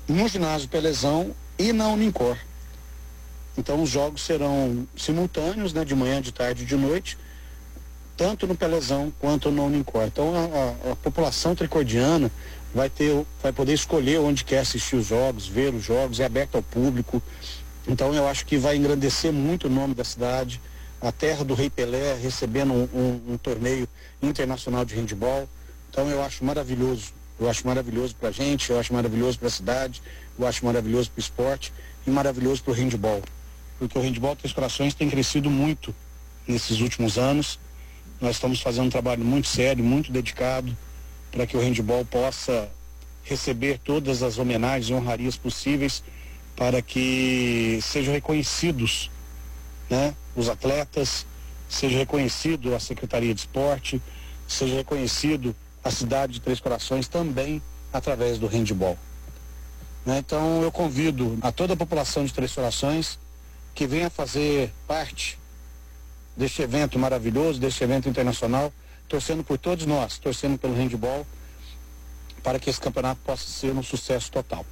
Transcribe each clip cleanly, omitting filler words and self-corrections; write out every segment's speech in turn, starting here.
no ginásio Pelezão e na Unicor. Então os jogos serão simultâneos, né, de manhã, de tarde e de noite, tanto no Pelezão quanto no Unicor. Então a população tricordiana vai poder escolher onde quer assistir os jogos, ver os jogos, é aberto ao público. Então eu acho que vai engrandecer muito o nome da cidade, a terra do Rei Pelé recebendo um torneio internacional de handebol. Então eu acho maravilhoso para a gente, eu acho maravilhoso para a cidade, eu acho maravilhoso para o esporte e maravilhoso para o handebol, porque o handebol Três Corações tem crescido muito nesses últimos anos. Nós estamos fazendo um trabalho muito sério, muito dedicado, para que o handebol possa receber todas as homenagens e honrarias possíveis, para que sejam reconhecidos, né, os atletas, seja reconhecido a Secretaria de Esporte, seja reconhecido a cidade de Três Corações também através do handebol. Né? Então eu convido a toda a população de Três Corações que venha fazer parte deste evento maravilhoso, deste evento internacional, torcendo por todos nós, torcendo pelo handebol, para que esse campeonato possa ser um sucesso total.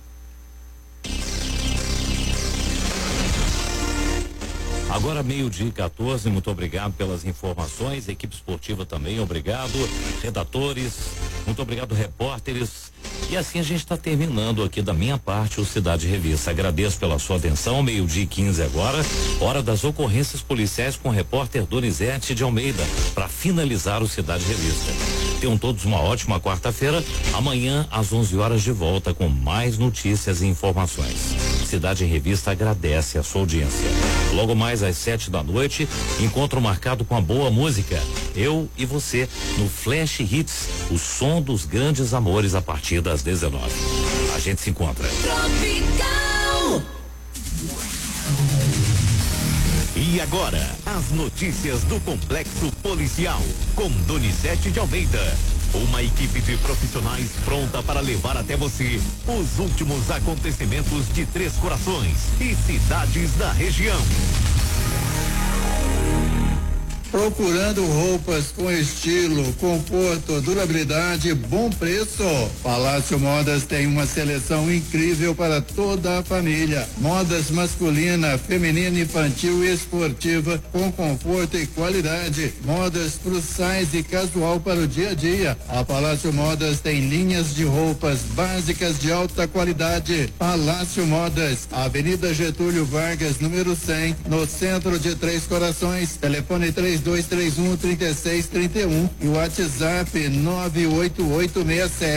Agora 12:14, muito obrigado pelas informações, equipe esportiva também, obrigado, redatores, muito obrigado, repórteres. E assim a gente está terminando aqui da minha parte o Cidade Revista. Agradeço pela sua atenção, 12:15 agora, hora das ocorrências policiais com o repórter Donizete de Almeida, para finalizar o Cidade Revista. Tenham todos uma ótima quarta-feira, amanhã às 11 horas de volta com mais notícias e informações. Cidade Revista agradece a sua audiência. Logo mais às 7 da noite, encontro marcado com a boa música, eu e você, no Flash Hits, o som dos grandes amores a partir das 19. A gente se encontra. Tropical. E agora, as notícias do Complexo Policial, com Donizete de Almeida. Uma equipe de profissionais pronta para levar até você os últimos acontecimentos de Três Corações e cidades da região. Procurando roupas com estilo, conforto, durabilidade e bom preço? Palácio Modas tem uma seleção incrível para toda a família. Modas masculina, feminina, infantil e esportiva com conforto e qualidade. Modas plus size e casual para o dia a dia. A Palácio Modas tem linhas de roupas básicas de alta qualidade. Palácio Modas, Avenida Getúlio Vargas, número 100, no centro de Três Corações. Telefone 3231-3631 e o WhatsApp 98867